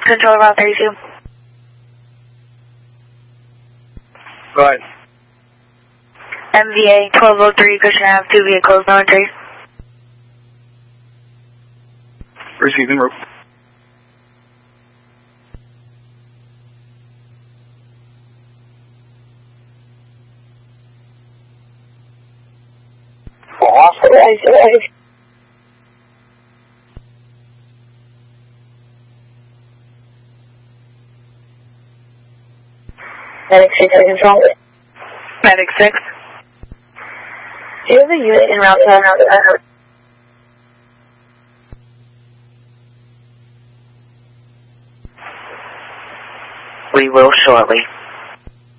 Control Route 32. Go ahead. MVA 1203, Cushing Ave, 2 vehicles, no entries. Receiving route. Medic 6, control. Medic 6. Do you have a unit in Route 10? We will shortly.